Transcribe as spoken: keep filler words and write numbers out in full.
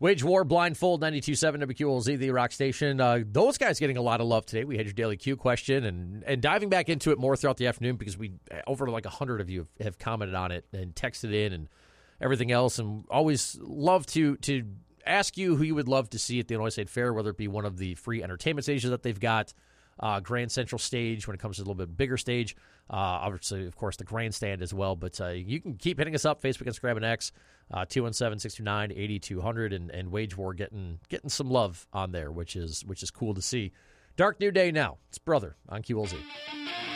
Wage War, Blindfold, ninety-two point seven W Q L Z, the Rock Station. Uh, those guys getting a lot of love today. We had your Daily Q question, and, and diving back into it more throughout the afternoon because we over like one hundred of you have, have commented on it and texted in and everything else. And always love to to ask you who you would love to see at the Illinois State Fair, whether it be one of the free entertainment stages that they've got, uh, Grand Central stage when it comes to a little bit bigger stage. Uh, obviously, of course, the grandstand as well. But uh, you can keep hitting us up, Facebook, Instagram, and X, uh, two one seven, six two nine, eight two zero zero, and, and Wage War getting getting some love on there, which is which is cool to see. Dark New Day now. It's Brother on Q L Z.